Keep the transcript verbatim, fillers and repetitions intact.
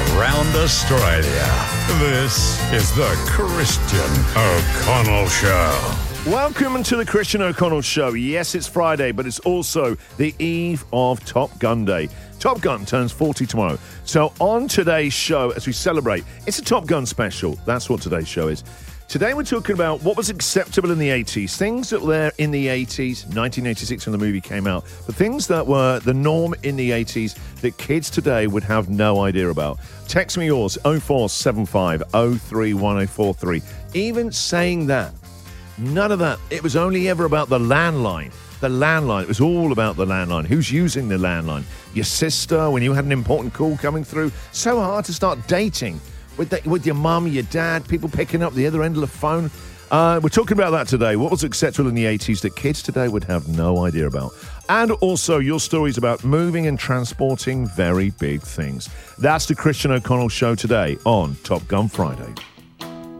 around Australia. This is the Christian O'Connell Show. Welcome to the Christian O'Connell Show. Yes, it's Friday, but it's also the eve of Top Gun Day. Top Gun turns forty tomorrow. So on today's show, as we celebrate, it's a Top Gun special. That's what today's show is. Today we're talking about what was acceptable in the eighties, things that were there in the eighties, nineteen eighty-six when the movie came out, but things that were the norm in the eighties that kids today would have no idea about. Text me yours, oh four seven five oh three one oh four three. Even saying that, none of that. It was only ever about the landline. The landline. It was all about the landline. Who's using the landline? Your sister, when you had an important call coming through. So hard to start dating. With, the, with your mum, your dad, people picking up the other end of the phone. Uh, we're talking about that today. What was acceptable in the eighties that kids today would have no idea about? And also your stories about moving and transporting very big things. That's the Christian O'Connell Show today on Top Gun Friday.